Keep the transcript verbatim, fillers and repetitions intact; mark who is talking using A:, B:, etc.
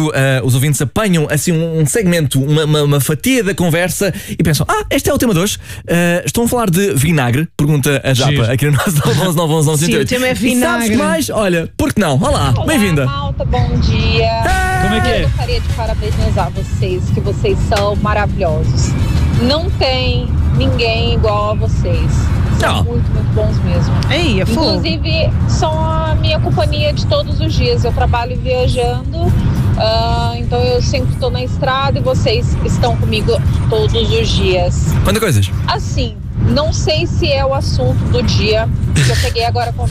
A: quando uh, os ouvintes apanham assim um segmento, uma, uma, uma fatia da conversa e pensam: ah, este é o tema de hoje. Uh, estão a falar de vinagre? Pergunta a Japa
B: Giro.
A: aqui no nosso nove onze nove onze nove
C: Sim, o tema é vinagre.
A: E sabes mais? Olha, por que não? Olá,
D: Olá,
A: bem-vinda.
D: malta, bom dia.
B: Como é que é?
D: Eu gostaria de parabenizar vocês, que vocês são maravilhosos. Não tem ninguém igual a vocês. São
A: Não.
D: muito, muito bons mesmo.
C: Ei, é fogo.
D: Inclusive, são a minha companhia de todos os dias. Eu trabalho viajando, ah, então eu sempre estou na estrada e vocês estão comigo todos os dias.
A: Quanta coisas.
D: Assim, não sei se é o assunto do dia, que eu peguei agora com